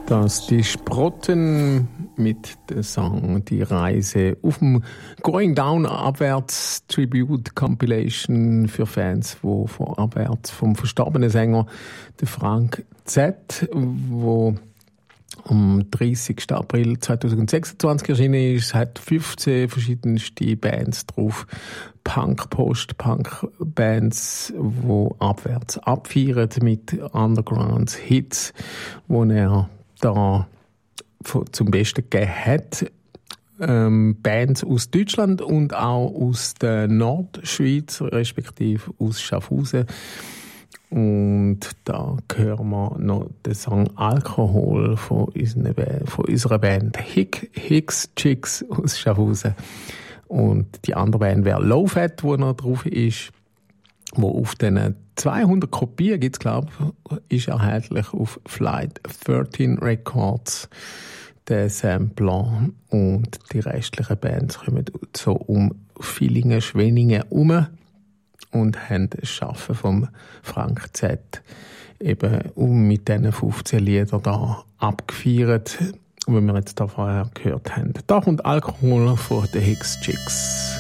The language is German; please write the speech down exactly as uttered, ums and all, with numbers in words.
Das die Sprotten mit dem Song Die Reise auf dem Going Down Abwärts Tribute Compilation für Fans, wo von abwärts vom verstorbenen Sänger der Frank Z, wo am dreißigsten April zweitausendsechsundzwanzig erschienen ist, hat fünfzehn verschiedenste Bands drauf. Punk, Post-Punk-Bands, die abwärts abfeiern mit Underground-Hits, wo er da zum Besten gegeben hat. Ähm, Bands aus Deutschland und auch aus der Nordschweiz, respektive aus Schaffhausen. Und da hören wir noch den Song Alkohol von unserer Band, von unserer Band Hick, Hicks Chicks aus Schaffhausen. Und die andere Band wäre Low Fat, wo noch drauf ist, wo auf den zweihundert Kopien gibt's, glaube ich, ist erhältlich auf Flight dreizehn Records, der Sampler. Und die restlichen Bands kommen so um Villingen, Schwenningen herum und haben das Schaffen vom Frank Z eben um mit diesen fünfzehn Liedern da abgefeiert, wie wir jetzt da vorher gehört haben. Da kommt Alkohol von den Hicks Chicks.